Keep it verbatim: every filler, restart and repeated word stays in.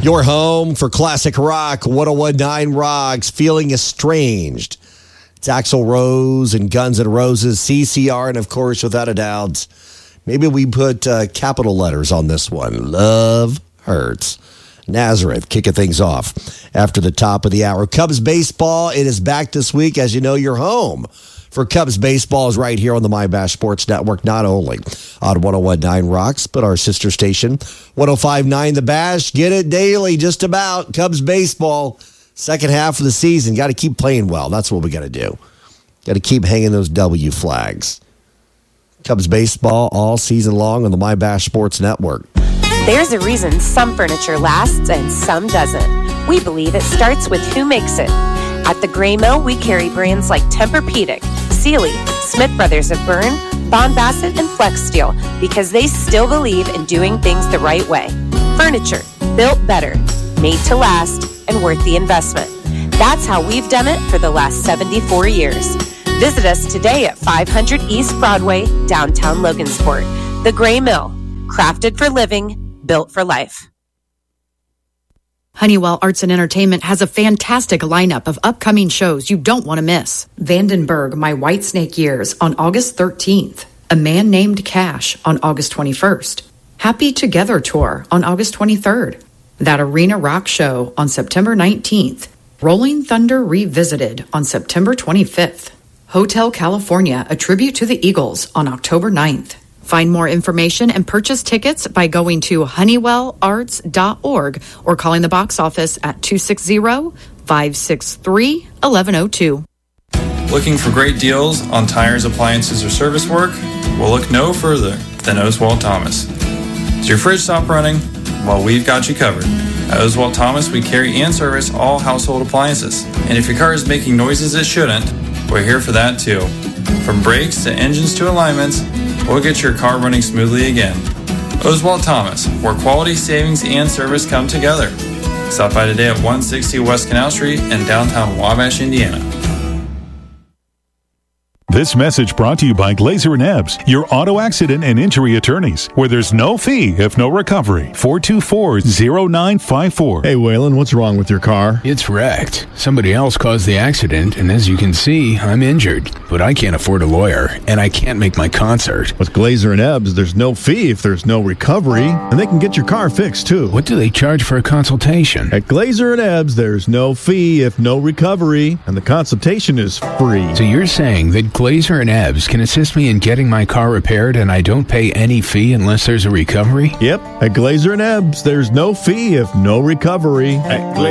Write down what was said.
Your home for classic rock, one oh one point nine Rocks, Feeling Estranged. It's Axl Rose and Guns N' Roses, C C R, and of course, without a doubt, maybe we put uh, capital letters on this one. Love Hurts. Nazareth kicking things off after the top of the hour. Cubs baseball, it is back this week. As you know, your home for Cubs baseball is right here on the MyBash Sports Network, not only on one oh one point nine Rocks, but our sister station, one oh five point nine The Bash. Get it daily, just about. Cubs baseball, second half of the season. Got to keep playing well. That's what we got to do. Got to keep hanging those W flags. Cubs baseball all season long on the MyBash Sports Network. There's a reason some furniture lasts and some doesn't. We believe it starts with who makes it. At the Gray Mill, we carry brands like Tempur-Pedic, Sealy, Smith Brothers of Bern, Bond Bassett, and Flex Steel because they still believe in doing things the right way. Furniture, built better, made to last, and worth the investment. That's how we've done it for the last seventy-four years. Visit us today at five hundred East Broadway, downtown Logansport. The Gray Mill, crafted for living, built for life. Honeywell Arts and Entertainment has a fantastic lineup of upcoming shows you don't want to miss. Vandenberg, My Whitesnake Years on August thirteenth. A Man Named Cash on August twenty-first. Happy Together Tour on August twenty-third. That Arena Rock Show on September nineteenth. Rolling Thunder Revisited on September twenty-fifth. Hotel California, a tribute to the Eagles on October ninth. Find more information and purchase tickets by going to honeywell arts dot org or calling the box office at two six zero, five six three, one one zero two. Looking for great deals on tires, appliances, or service work? Well, look no further than Oswald Thomas. Is your fridge stopped running? Well, we've got you covered. At Oswald Thomas, we carry and service all household appliances. And if your car is making noises it shouldn't, we're here for that too. From brakes to engines to alignments, we'll get your car running smoothly again. Oswald Thomas, where quality, savings, and service come together. Stop by today at one sixty West Canal Street in downtown Wabash, Indiana. This message brought to you by Glazer and Ebbs, your auto accident and injury attorneys, where there's no fee if no recovery. four two four, zero nine five four. Hey, Waylon, what's wrong with your car? It's wrecked. Somebody else caused the accident, and as you can see, I'm injured. But I can't afford a lawyer, and I can't make my concert. With Glazer and Ebbs, there's no fee if there's no recovery, and they can get your car fixed, too. What do they charge for a consultation? At Glazer and Ebbs, there's no fee if no recovery, and the consultation is free. So you're saying that Glazer and Ebbs can assist me in getting my car repaired and I don't pay any fee unless there's a recovery? Yep. At Glazer and Ebbs, there's no fee if no recovery. At Glazer